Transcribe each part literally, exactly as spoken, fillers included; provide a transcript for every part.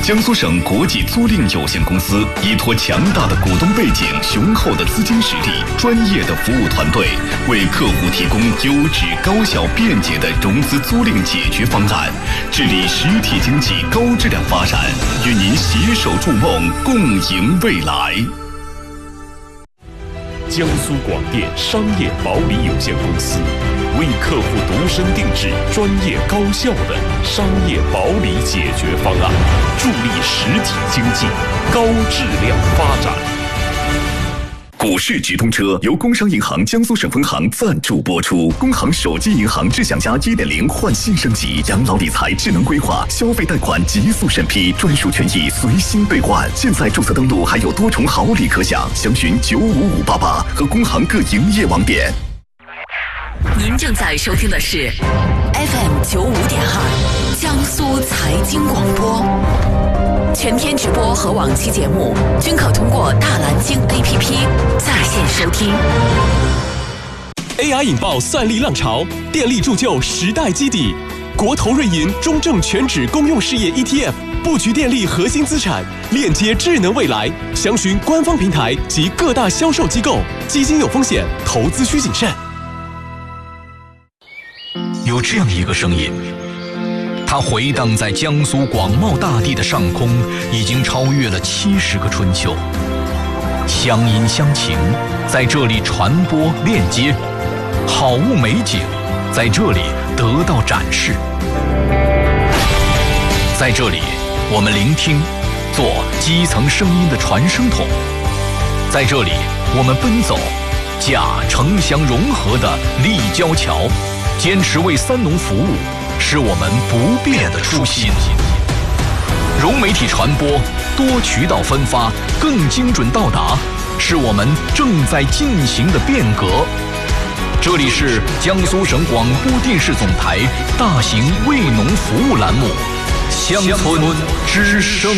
江苏省国际租赁有限公司依托强大的股东背景、雄厚的资金实力、专业的服务团队，为客户提供优质、高效、便捷的融资租赁解决方案，致力实体经济高质量发展，与您携手筑梦，共赢未来。 江苏广电商业保理有限公司为客户度身定制专业高效的商业保理解决方案，助力实体经济高质量发展。 股市直通车由工商银行江苏省分行赞助播出。工行手机银行智享家 一点零 焕新升级，养老理财智能规划，消费贷款极速审批，专属权益随心兑换。现在注册登录还有多重好礼可享，详询九五五八八和工行各营业网点。 您正在收听的是 F M 九五点二江苏财经广播。全天直播和往期节目均可通过大蓝鲸 A P P 在线收听。 A I 引爆算力浪潮，电力铸就时代基底。国投瑞银中证全指公用事业 E T F 布局电力核心资产，链接智能未来。详询官方平台及各大销售机构。基金有风险，投资需谨慎。 有这样一个声音，它回荡在江苏广袤大地的上空，已经超越了七十个春秋。乡音乡情在这里传播链接，好物美景在这里得到展示。在这里，我们聆听，做基层声音的传声筒。在这里，我们奔走，架城乡融合的立交桥。坚持为三农服务，是我们不变的初心。融媒体传播，多渠道分发，更精准到达，是我们正在进行的变革。这里是江苏省广播电视总台大型为农服务栏目《乡村之声》。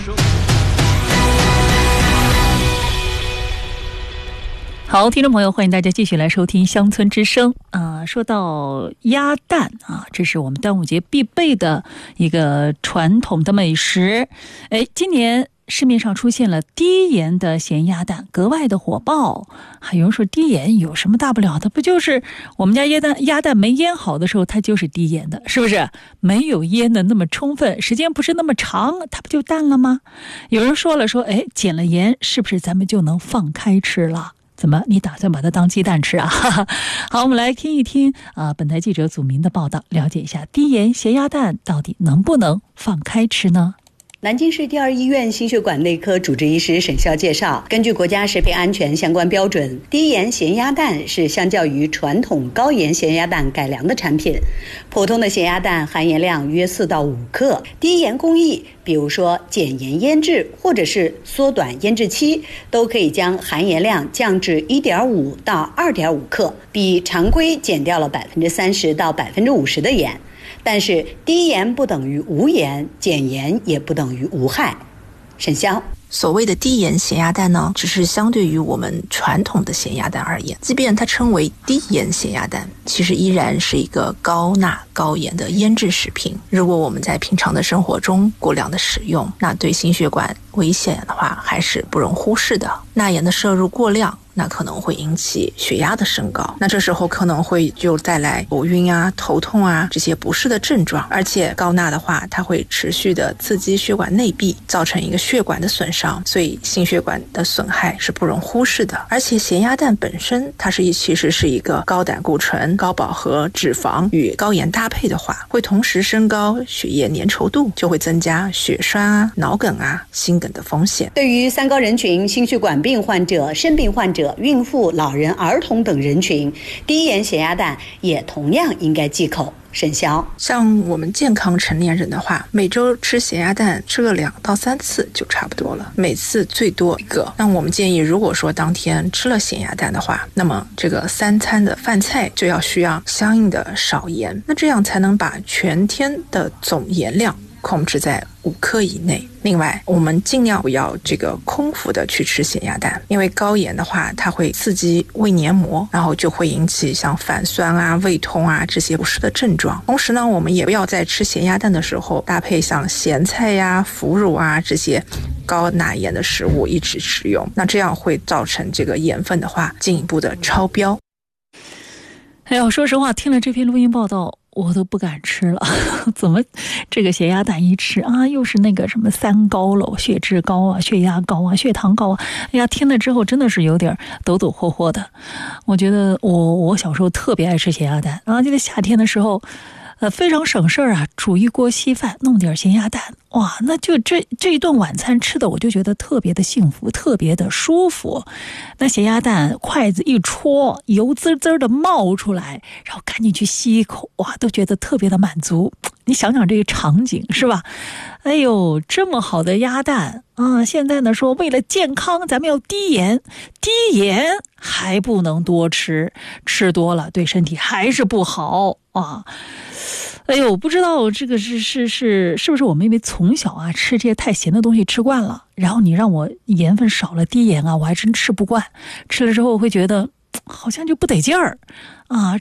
好，听众朋友，欢迎大家继续来收听乡村之声啊、呃。说到鸭蛋啊，这是我们端午节必备的一个传统的美食。哎，今年市面上出现了低盐的咸鸭蛋，格外的火爆。还有人说低盐有什么大不了的？不就是我们家鸭蛋鸭蛋没腌好的时候，它就是低盐的，是不是？没有腌的那么充分，时间不是那么长，它不就淡了吗？有人说了说，哎，减了盐，是不是咱们就能放开吃了？怎么，你打算把它当鸡蛋吃啊？好，我们来听一听啊、呃，本台记者祖明的报道，了解一下低盐咸鸭蛋到底能不能放开吃呢？ 南京市第二医院心血管内科主治医师沈潇介绍，根据国家食品安全相关标准，低盐咸鸭蛋是相较于传统高盐咸鸭蛋改良的产品。普通的咸鸭蛋含盐量约四到五克，低盐工艺，比如说减盐腌制或者是缩短腌制期，都可以将含盐量降至 一点五到二点五克，比常规减掉了百分之三十到百分之五十的盐。但是低盐不等于无盐，减盐也不等于无害。沈潇， 所谓的低盐咸鸭蛋呢，只是相对于我们传统的咸鸭蛋而言，即便它称为低盐咸鸭蛋，其实依然是一个高钠高盐的腌制食品。如果我们在平常的生活中过量的使用，那对心血管危险的话还是不容忽视的。钠盐的摄入过量，那可能会引起血压的升高，那这时候可能会就带来头晕啊、头痛啊这些不适的症状。而且高钠的话，它会持续的刺激血管内壁，造成一个血管的损伤，所以心血管的损害是不容忽视的。而且咸鸭蛋本身，它是其实是一个高胆固醇、高饱和脂肪与高盐搭配的话，会同时升高血液粘稠度，就会增加血栓啊、脑梗啊、心梗的风险。 对于三高人群、心血管病患者、肾病患者、孕妇、老人、儿童等人群，低盐咸鸭蛋也同样应该忌口。沈潇， 像我们健康成年人的话，每周吃咸鸭蛋吃个两到三次就差不多了，每次最多一个。那我们建议，如果说当天吃了咸鸭蛋的话，那么这个三餐的饭菜就要需要相应的少盐，那这样才能把全天的总盐量控制在五克以内。另外，我们尽量不要这个空腹的去吃咸鸭蛋，因为高盐的话，它会刺激胃黏膜，然后就会引起像反酸啊、胃痛啊这些不适的症状。同时呢，我们也不要在吃咸鸭蛋的时候搭配像咸菜呀、腐乳啊这些高钠盐的食物一起食用，那这样会造成这个盐分的话进一步的超标。 哎呦，说实话，听了这篇录音报道，我都不敢吃了。怎么这个咸鸭蛋一吃啊，又是那个什么三高了，血脂高啊，血压高啊，血糖高啊。哎呀，听了之后真的是有点抖抖霍霍的。我觉得我我小时候特别爱吃咸鸭蛋啊，记得夏天的时候呃，非常省事儿啊，煮一锅稀饭，弄点咸鸭蛋，哇，那就这这一顿晚餐吃的，我就觉得特别的幸福，特别的舒服。那咸鸭蛋筷子一戳，油滋滋的冒出来，然后赶紧去吸一口，哇，都觉得特别的满足。你想想这个场景是吧？哎呦，这么好的鸭蛋啊！现在呢说为了健康，咱们要低盐，低盐还不能多吃，吃多了对身体还是不好啊。哎呦，不知道这个是是是是不是我们因为从小啊吃这些太咸的东西吃惯了，然后你让我盐分少了低盐啊，我还真吃不惯，吃了之后会觉得好像就不得劲儿啊。